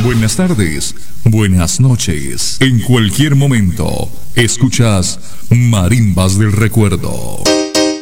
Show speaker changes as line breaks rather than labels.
Buenas tardes, buenas noches. En cualquier momento, escuchas Marimbas del Recuerdo.